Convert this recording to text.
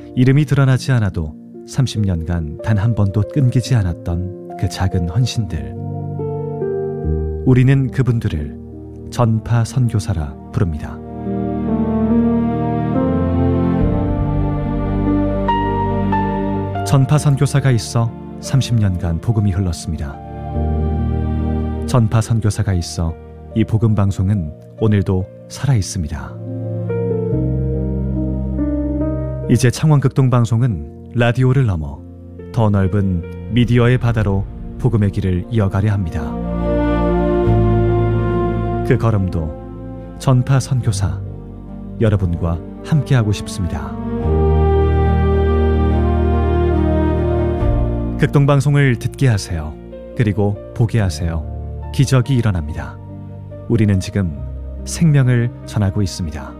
이름이 드러나지 않아도 30년간 단 한 번도 끊기지 않았던 그 작은 헌신들. 우리는 그분들을 전파 선교사라 부릅니다. 전파 선교사가 있어 30년간 복음이 흘렀습니다. 전파 선교사가 있어 이 복음 방송은 오늘도 살아 있습니다. 이제 창원극동 방송은 라디오를 넘어 더 넓은 미디어의 바다로 복음의 길을 이어가려 합니다. 그 걸음도 전파 선교사 여러분과 함께하고 싶습니다. 극동방송을 듣게 하세요. 그리고 보게 하세요. 기적이 일어납니다. 우리는 지금 생명을 전하고 있습니다.